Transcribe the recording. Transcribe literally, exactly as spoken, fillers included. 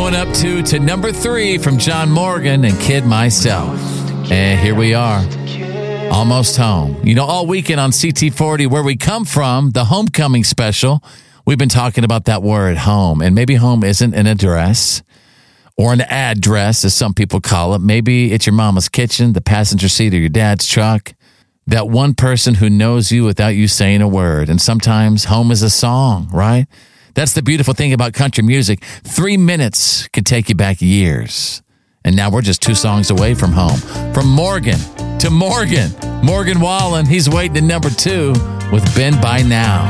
going up to, to number three from John Morgan and Kid Myself. And here we are, almost home. You know, all weekend on C T forty, Where We Come From, the homecoming special, we've been talking about that word, home. And maybe home isn't an address or an address, as some people call it. Maybe it's your mama's kitchen, the passenger seat of your dad's truck, that one person who knows you without you saying a word. And sometimes home is a song, right? That's the beautiful thing about country music. Three minutes could take you back years. And now we're just two songs away from home. From Morgan to Morgan. Morgan Wallen, he's waiting at number two with Been By Now.